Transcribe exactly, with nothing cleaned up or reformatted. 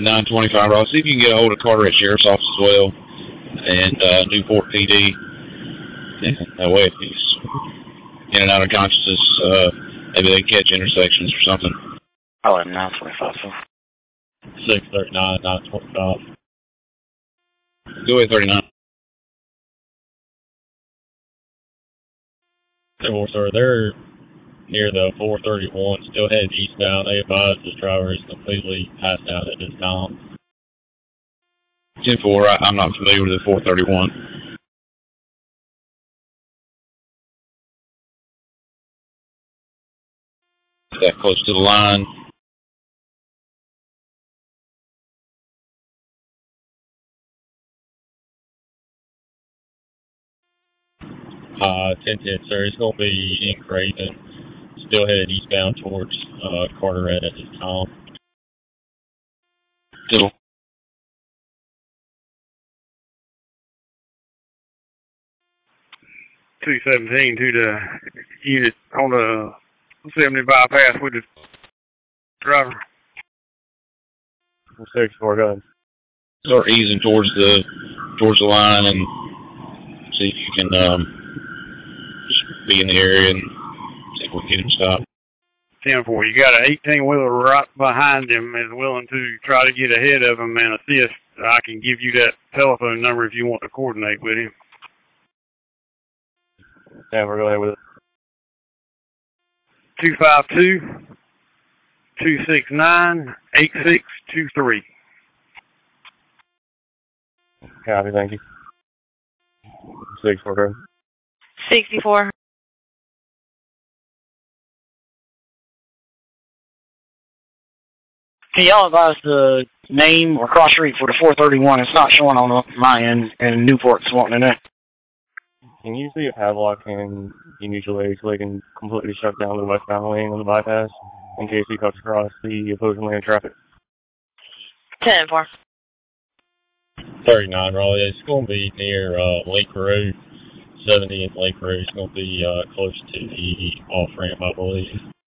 nine twenty-five, Ross. See if you can get a hold of Carteret Sheriff's Office as well, and uh, Newport P D. And that way, if he's in and out of consciousness, uh, maybe they catch intersections or something. Oh, and nine twenty-five, so. six thirty-nine, nine twenty-five. Go ahead, thirty-nine. four, sir, they're near the four thirty-one, still headed eastbound. They advise the driver is completely passed out at this time. ten four, I, I'm not familiar with the four thirty-one. That close to the line. Uh, ten ten, sir, it's going to be in Craven, still headed eastbound towards uh, Carteret at this time. Diddle. two seventeen to the unit on the seventy bypass with the driver. six four, go ahead. Start easing towards the towards the line and see if you can um, just be in the area and see if we can get him stopped. ten four, you got an eighteen wheeler right behind him is willing to try to get ahead of him and assist. I can give you that telephone number if you want to coordinate with him. Yeah, we're going ahead with it. two five two, two six nine, eight six two three. Copy, thank you. six four, go ahead. sixty-four. Can y'all advise the name or cross street for the four thirty-one? It's not showing on my end, and Newport's wanting to know. Can you see if Havelock can be mutual aid so they can completely shut down the westbound lane on the bypass in case he cuts across the opposing lane of traffic? ten four. thirty-nine, Raleigh. It's going to be near uh, Lake Road, seventy and Lake Road. It's going to be uh, close to the off-ramp, I believe.